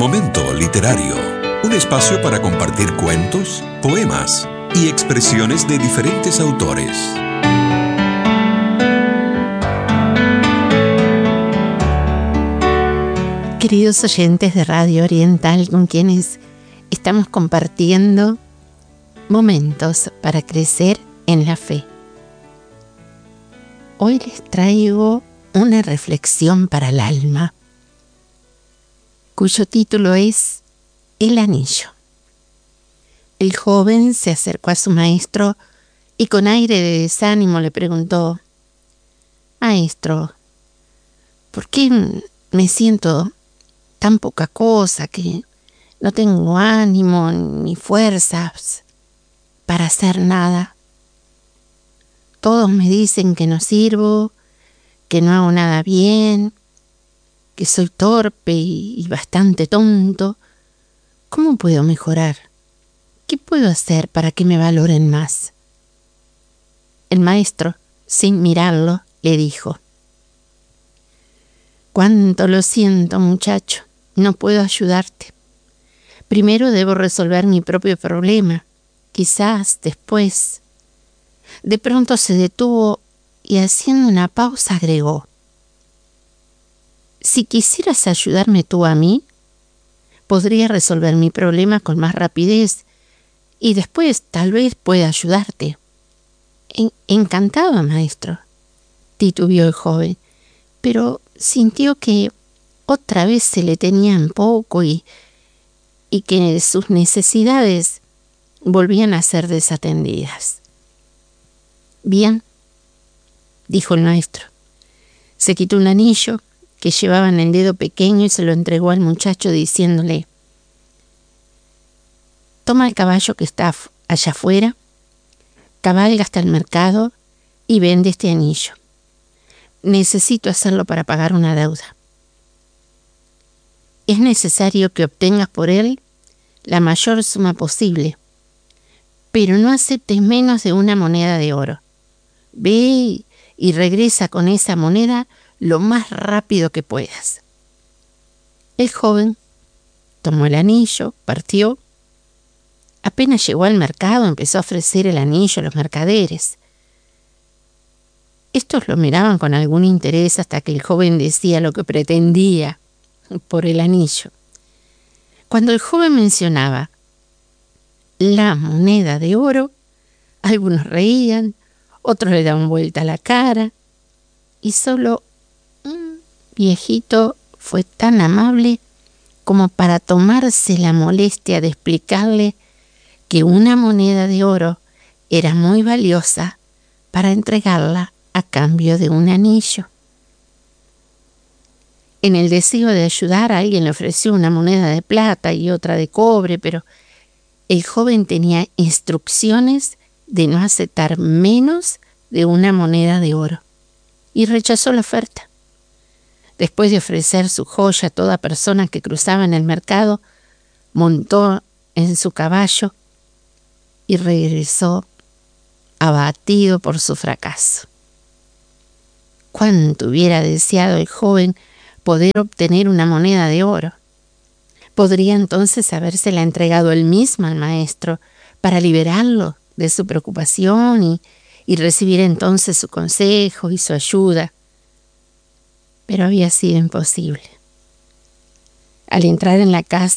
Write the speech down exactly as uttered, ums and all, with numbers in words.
Momento literario. Un espacio para compartir cuentos, poemas y expresiones de diferentes autores. Queridos oyentes de Radio Oriental, con quienes estamos compartiendo momentos para crecer en la fe. Hoy les traigo una reflexión para el alma, cuyo título es El anillo. El joven se acercó a su maestro y con aire de desánimo le preguntó: Maestro, ¿por qué me siento tan poca cosa que no tengo ánimo ni fuerzas para hacer nada? Todos me dicen que no sirvo, que no hago nada bien, que soy torpe y, y bastante tonto. ¿Cómo puedo mejorar? ¿Qué puedo hacer para que me valoren más? El maestro, sin mirarlo, le dijo: Cuánto lo siento, muchacho, no puedo ayudarte. Primero debo resolver mi propio problema, quizás después. De pronto se detuvo y, haciendo una pausa, agregó: Si quisieras ayudarme tú a mí, podría resolver mi problema con más rapidez y después tal vez pueda ayudarte. En- Encantado, maestro, titubeó el joven, pero sintió que otra vez se le tenía en poco y, y que sus necesidades volvían a ser desatendidas. Bien, dijo el maestro. Se quitó un anillo que llevaba en el dedo pequeño y se lo entregó al muchacho diciéndole: Toma el caballo que está allá afuera, cabalga hasta el mercado y vende este anillo. Necesito hacerlo para pagar una deuda. Es necesario que obtengas por él la mayor suma posible, pero no aceptes menos de una moneda de oro. Ve y regresa con esa moneda lo más rápido que puedas. El joven tomó el anillo, partió. Apenas llegó al mercado, empezó a ofrecer el anillo a los mercaderes. Estos lo miraban con algún interés hasta que el joven decía lo que pretendía por el anillo. Cuando el joven mencionaba la moneda de oro, algunos reían, otros le daban vuelta a la cara, y solo un viejito fue tan amable como para tomarse la molestia de explicarle que una moneda de oro era muy valiosa para entregarla a cambio de un anillo. En el deseo de ayudar, alguien le ofreció una moneda de plata y otra de cobre, pero el joven tenía instrucciones de no aceptar menos de una moneda de oro y rechazó la oferta. Después de ofrecer su joya a toda persona que cruzaba en el mercado, montó en su caballo y regresó abatido por su fracaso. Cuánto hubiera deseado el joven poder obtener una moneda de oro. Podría entonces habérsela entregado él mismo al maestro para liberarlo de su preocupación y, y recibir entonces su consejo y su ayuda. Pero había sido imposible. Al entrar en la casa